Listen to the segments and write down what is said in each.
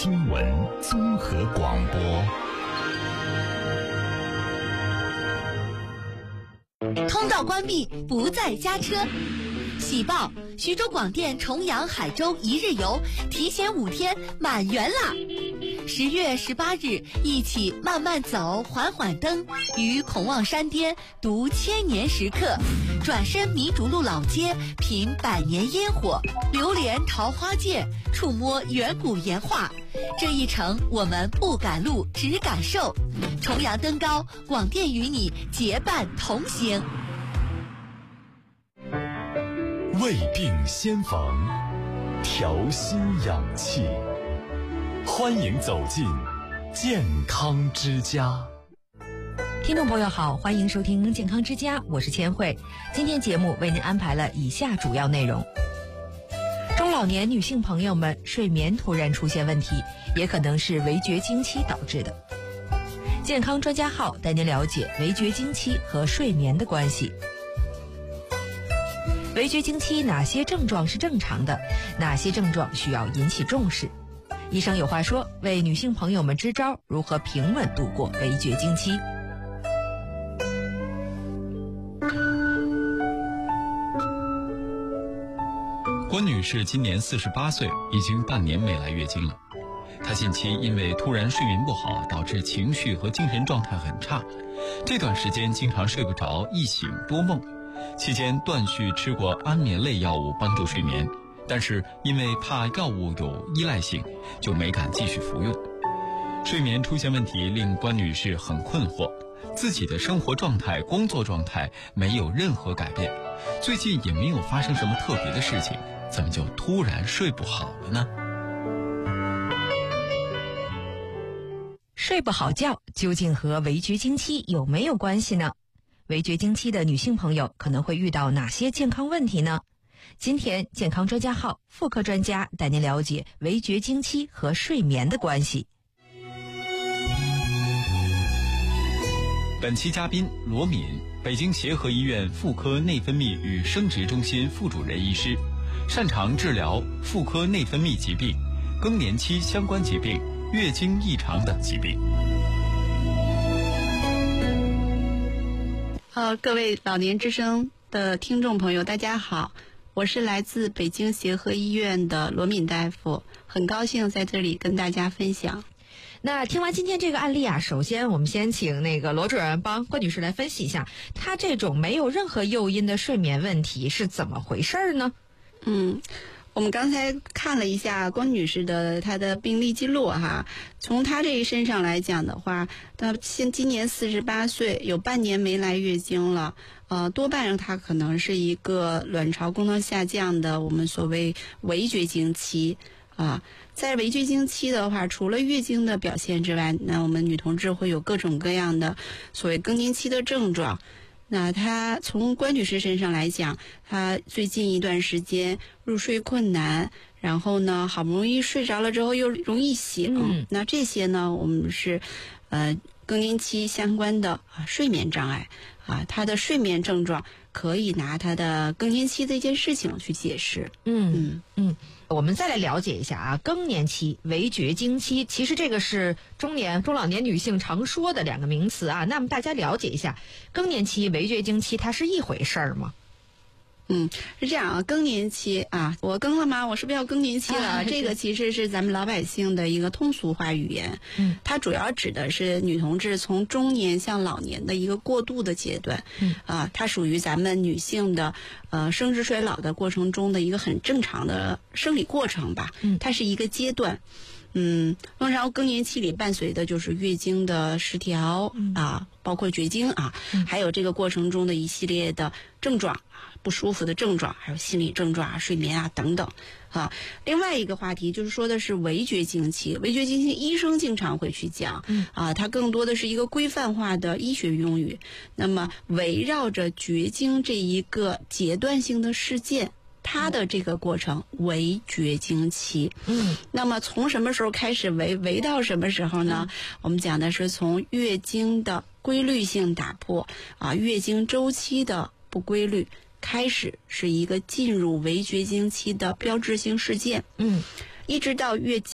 新闻综合广播。 通道关闭，不再加车。喜报：徐州广电重阳海州一日游提前5天满员啦！10月18日，一起慢慢走，缓缓登，于孔望山巅读千年时刻，转身弥竹路老街，品百年烟火，流连桃花涧，触摸远古岩画。这一程我们不赶路，只感受。重阳登高，广电与你结伴同行。 胃病先防，调心养气，欢迎走进健康之家。 听众朋友好，欢迎收听健康之家，我是千惠。今天节目为您安排了以下主要内容。中老年女性朋友们睡眠突然出现问题，也可能是围绝经期导致的。健康专家号带您了解围绝经期和睡眠的关系。围绝经期哪些症状是正常的，哪些症状需要引起重视？医生有话说，为女性朋友们支招，如何平稳度过围绝经期。 关女士今年48岁，已经半年没来月经了。她近期因为突然睡眠不好，导致情绪和精神状态很差，这段时间经常睡不着，一醒多梦。期间断续吃过安眠类药物帮助睡眠，但是因为怕药物有依赖性，就没敢继续服用。睡眠出现问题令关女士很困惑，自己的生活状态、工作状态没有任何改变，最近也没有发生什么特别的事情，怎么就突然睡不好了呢？ 睡不好觉究竟和围绝经期有没有关系呢？围绝经期的女性朋友可能会遇到哪些健康问题呢？今天健康专家号妇科专家带您了解围绝经期和睡眠的关系。 本期嘉宾罗敏，北京协和医院妇科内分泌与生殖中心副主任医师，擅长治疗妇科内分泌疾病、更年期相关疾病、月经异常等疾病。 各位老年之声的听众朋友大家好，我是来自北京协和医院的罗敏大夫，很高兴在这里跟大家分享。 那听完今天这个案例啊，首先我们先请罗主任帮关女士来分析一下，她这种没有任何诱因的睡眠问题是怎么回事呢？ 我们刚才看了一下关女士的她的病历记录哈，从她这一身上来讲的话，她今年48岁，有半年没来月经了，多半她可能是一个卵巢功能下降的我们所谓围绝经期啊。在围绝经期的话，除了月经的表现之外，那我们女同志会有各种各样的所谓更年期的症状。那她从关女士身上来讲，她最近一段时间入睡困难，然后呢好不容易睡着了之后又容易醒，那这些呢我们是更年期相关的睡眠障碍啊，她的睡眠症状可以拿她的更年期的一件事情去解释。 我们再来了解一下啊，更年期、围绝经期，其实这个是中老年女性常说的2个名词啊。那么大家了解一下，更年期、围绝经期它是一回事儿吗？ 是这样啊，更年期啊，我更了吗？我是不是要更年期了？这个其实是咱们老百姓的一个通俗化语言。它主要指的是女同志从中年向老年的一个过渡的阶段。它属于咱们女性的生殖衰老的过程中的一个很正常的生理过程吧。它是一个阶段。然后更年期里伴随的就是月经的失调啊，包括绝经啊，还有这个过程中的一系列的症状啊，不舒服的症状，还有心理症状啊、睡眠啊等等啊。另外一个话题就是说的是围绝经期，围绝经期医生经常会去讲它更多的是一个规范化的医学用语。那么围绕着绝经这一个阶段性的事件，它的这个过程围绝经期。那么从什么时候开始围到什么时候呢？我们讲的是从月经的规律性打破月经周期的不规律开始，是一个进入围绝经期的标志性事件。一直到月经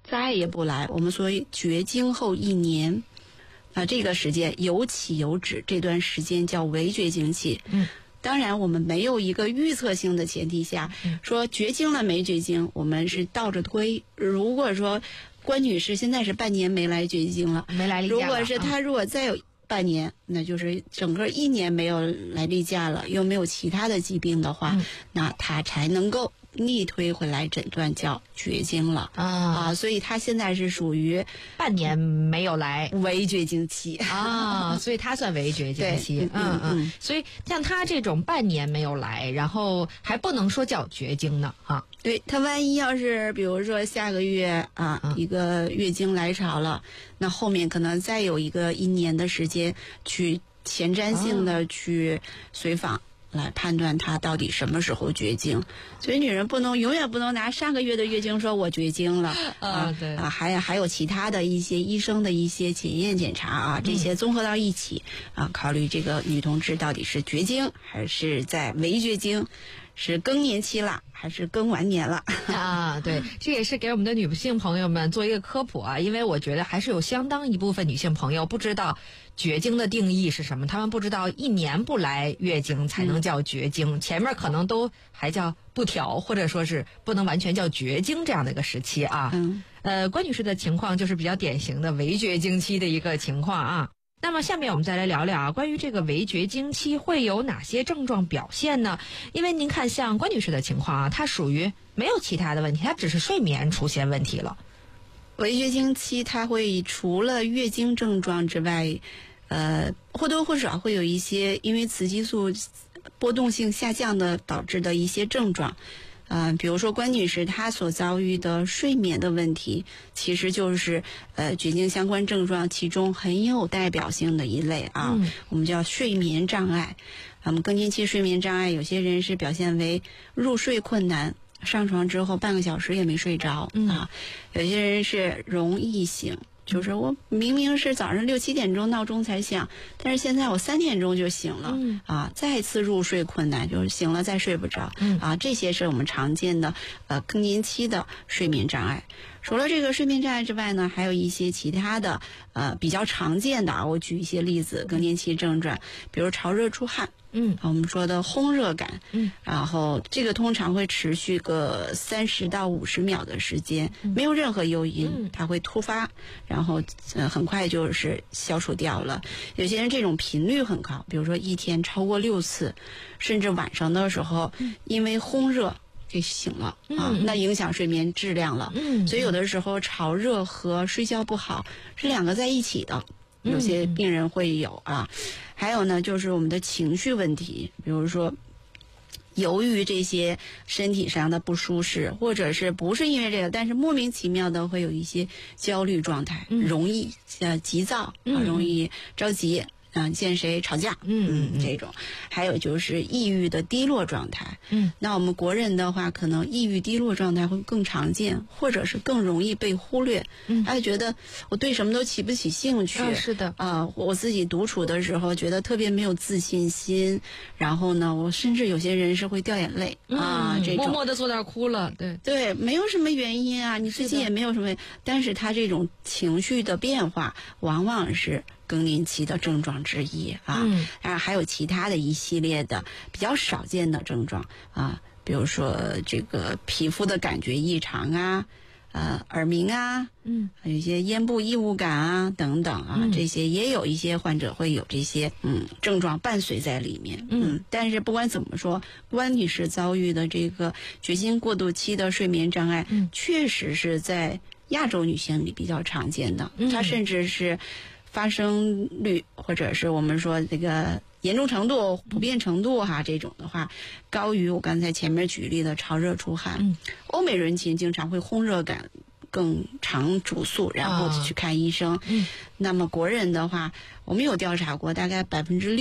再也不来，我们所谓绝经后1年，这个时间有起有止，这段时间叫围绝经期。当然我们没有一个预测性的前提下，说绝经了没绝经，我们是倒着推。如果说关女士现在是半年没来绝经了， 没来例假了， 如果是她如果再有半年，那就是整个1年没有来例假了，又没有其他的疾病的话，那她才能够逆推回来诊断叫绝经了所以她现在是属于半年没有来围绝经期所以她算围绝经期。所以像她这种半年没有来，然后还不能说叫绝经呢对，她万一要是比如说下个月一个月经来潮了，那后面可能再有一个1年的时间去前瞻性的去随访。来判断她到底什么时候绝经，所以女人永远不能拿上个月的月经说我绝经了对还有其他的一些医生的一些检验检查这些综合到一起考虑这个女同志到底是绝经还是在围绝经，是更年期了还是更完年了对，这也是给我们的女性朋友们做一个科普因为我觉得还是有相当一部分女性朋友不知道绝经的定义是什么，她们不知道1年不来月经才能叫绝经，前面可能都还叫不调，或者说是不能完全叫绝经这样的一个时期关女士的情况就是比较典型的围绝经期的一个情况那么下面我们再来聊聊关于这个围绝经期会有哪些症状表现呢？因为您看像关女士的情况她属于没有其他的问题，她只是睡眠出现问题了。 围绝经期它会除了月经症状之外或多或少会有一些因为雌激素波动性下降的导致的一些症状比如说关女士她所遭遇的睡眠的问题，其实就是绝经相关症状其中很有代表性的一类我们叫睡眠障碍。更年期睡眠障碍有些人是表现为入睡困难，上床之后半个小时也没睡着有些人是容易醒，就是我明明是早上6、7点钟闹钟才响，但是现在我3点钟就醒了再次入睡困难，就是醒了再睡不着这些是我们常见的更年期的睡眠障碍。除了这个睡眠障碍之外呢，还有一些其他的比较常见的我举一些例子更年期症状，比如潮热出汗我们说的烘热感然后这个通常会持续个30到50秒的时间没有任何诱因它会突发，然后很快就是消除掉了。有些人这种频率很高，比如说1天超过6次，甚至晚上的时候因为烘热就醒了那影响睡眠质量了所以有的时候潮热和睡觉不好是2个在一起的，有些病人会有还有呢就是我们的情绪问题，比如说由于这些身体上的不舒适，或者是不是因为这个，但是莫名其妙的会有一些焦虑状态容易急躁容易着急见谁吵架这种。还有就是抑郁的低落状态那我们国人的话可能抑郁低落状态会更常见，或者是更容易被忽略还觉得我对什么都起不起兴趣是的我自己独处的时候觉得特别没有自信心，然后呢我甚至有些人是会掉眼泪这种默默的坐那儿哭了对没有什么原因你最近也没有什么，但是他这种情绪的变化往往是更年期的症状之一还有其他的一系列的比较少见的症状比如说这个皮肤的感觉异常耳鸣有一些咽部异物感等等这些也有一些患者会有这些症状伴随在里面但是不管怎么说，关女士遭遇的这个绝经过渡期的睡眠障碍确实是在亚洲女性里比较常见的它甚至是发生率或者是我们说这个严重程度普遍程度这种的话高于我刚才前面举例的潮热出汗欧美人群经常会烘热感更常主诉，然后去看医生那么国人的话我们有调查过，大概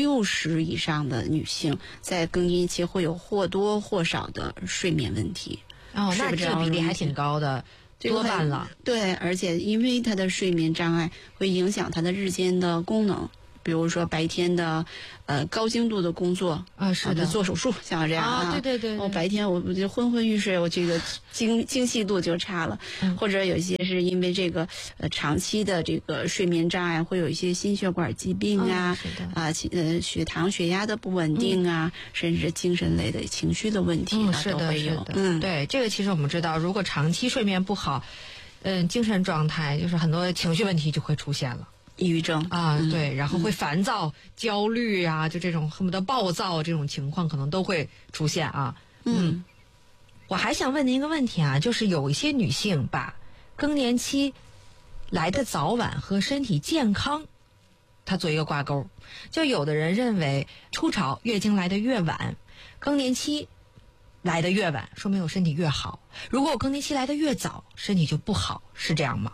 60%以上的女性在更年期会有或多或少的睡眠问题那这个比例还挺高的多半了对，而且因为她的睡眠障碍会影响她的日间的功能， 比如说白天的高精度的工作啊，是的， 做手术像我这样啊，对， 我白天我就昏昏欲睡，我这个精细度就差了，或者有些是因为这个长期的这个睡眠障碍，会有一些心血管疾病啊，血糖血压的不稳定啊，甚至精神类的情绪的问题都会有。 对，这个其实我们知道，如果长期睡眠不好，精神状态就是很多情绪问题就会出现了。 抑郁症啊，对，然后会烦躁、焦虑啊，就这种恨不得暴躁这种情况可能都会出现啊。我还想问您一个问题啊，就是有一些女性把更年期来的早晚和身体健康它做一个挂钩，就有的人认为初潮月经来的越晚，更年期来的越晚，说明我身体越好；如果我更年期来的越早，身体就不好，是这样吗？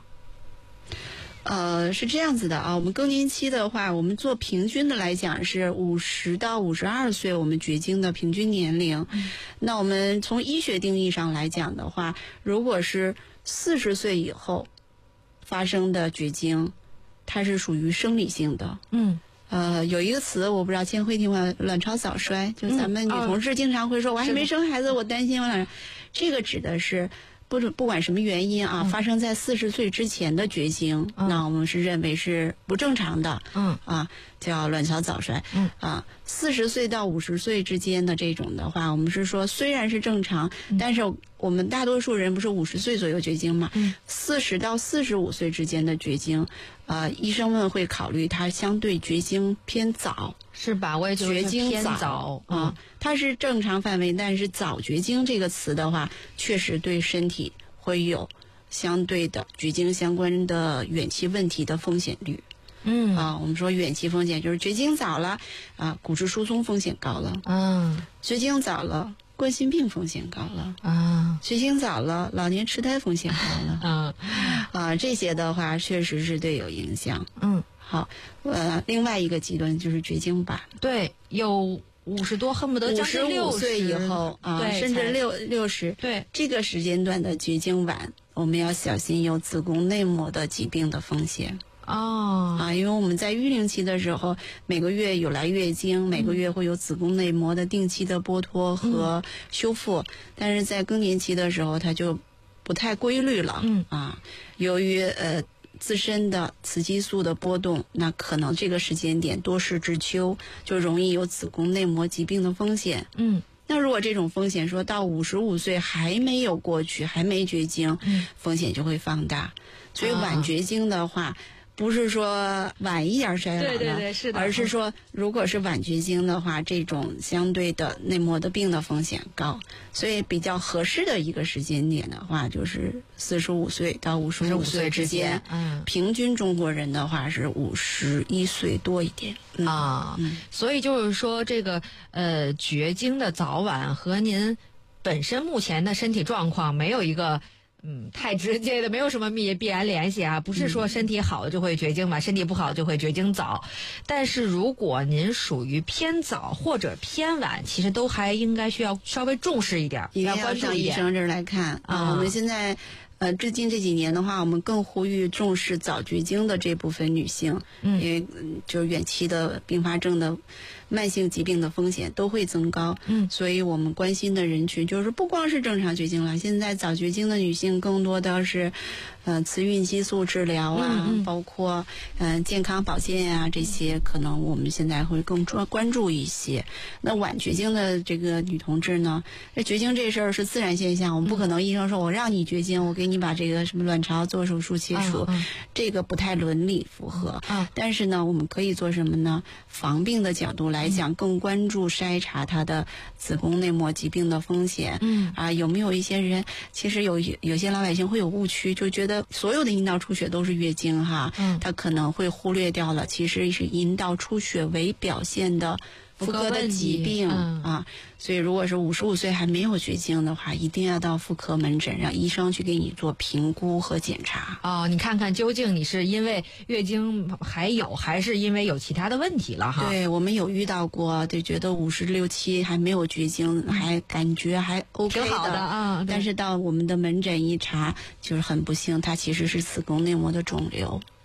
是这样子的啊，我们更年期的话，我们做平均的来讲是50到52岁，我们绝经的平均年龄。那我们从医学定义上来讲的话，如果是40岁以后发生的绝经，它是属于生理性的。有一个词我不知道千惠听过，卵巢早衰，就咱们女同志经常会说，我还没生孩子，我担心我俩，这个指的是不管什么原因啊，发生在40岁之前的绝经，那我们是认为是不正常的，叫卵巢早衰。40岁到50岁之间的这种的话，我们是说虽然是正常，但是我们大多数人不是50岁左右绝经嘛，40到45岁之间的绝经，医生们会考虑它相对绝经偏早， 是吧？我也觉得绝经偏早啊，它是正常范围，但是早绝经这个词的话，确实对身体会有相对的绝经相关的远期问题的风险率。我们说远期风险就是绝经早了啊，骨质疏松风险高了，绝经早了，冠心病风险高了，绝经早了，老年痴呆风险高了，这些的话确实是对有影响。好，另外一个极端就是绝经晚， 对，有50多，恨不得将近 55岁以后甚至60， 对， 这个时间段的绝经晚，我们要小心有子宫内膜的疾病的风险。因为我们在育龄期的时候，每个月有来月经，每个月会有子宫内膜的定期的剥脱和修复，但是在更年期的时候，它就不太规律了。由于自身的雌激素的波动，那可能这个时间点多事之秋，就容易有子宫内膜疾病的风险。那如果这种风险说到55岁还没有过去，还没绝经，风险就会放大。所以晚绝经的话，不是说晚一点衰老了， 对，是的， 而是说如果是晚绝经的话，这种相对的内膜的病的风险高，所以比较合适的一个时间点的话，就是45岁到55岁之间。平均中国人的话是51岁多一点。 所以就是说这个绝经的早晚和您本身目前的身体状况没有一个太直接的，没有什么必然联系啊，不是说身体好就会绝经嘛，身体不好就会绝经早。但是如果您属于偏早或者偏晚，其实都还应该需要稍微重视一点， 要关注医生这儿来看我们现在最近这几年的话，我们更呼吁重视早绝经的这部分女性，因为就是远期的并发症的慢性疾病的风险都会增高，所以我们关心的人群就是不光是正常绝经了，现在早绝经的女性更多的是雌孕激素治疗包括健康保健啊，这些可能我们现在会更关注一些。那晚绝经的这个女同志呢，绝经这事儿是自然现象，我们不可能医生说我让你绝经，我给你把这个什么卵巢做手术切除，这个不太伦理符合。但是呢，我们可以做什么呢？防病的角度来讲，更关注筛查她的子宫内膜疾病的风险。有没有一些人，其实有些老百姓会有误区，就觉得所有的阴道出血都是月经他可能会忽略掉了，其实是阴道出血为表现的妇科的疾病所以如果是55岁还没有绝经的话，一定要到妇科门诊，让医生去给你做评估和检查。 你看看究竟你是因为月经还是因为有其他的问题了对，我们有遇到过，就觉得56、7还没有绝经，还感觉还 OK 的， 挺好的但是到我们的门诊一查，就是很不幸，它其实是子宫内膜的肿瘤。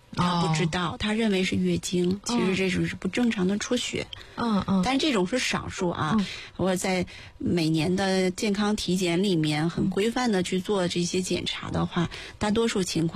他不知道，他认为是月经，其实这种是不正常的出血。但这种是少数啊。我在每年的健康体检里面很规范的去做这些检查的话，大多数情况